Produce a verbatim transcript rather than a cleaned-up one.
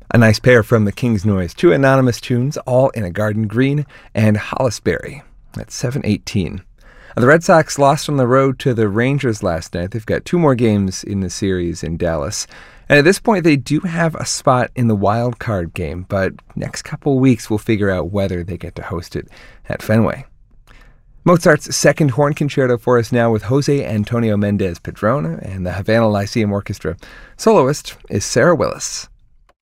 A nice pair from the King's Noise. Two anonymous tunes, All in a Garden Green and Hollisberry at seven eighteen. The Red Sox lost on the road to the Rangers last night. They've got two more games in the series in Dallas. And at this point, they do have a spot in the wild card game, but next couple weeks we'll figure out whether they get to host it at Fenway. Mozart's second horn concerto for us now with Jose Antonio Mendez Padrón and the Havana Lyceum Orchestra. Soloist is Sarah Willis.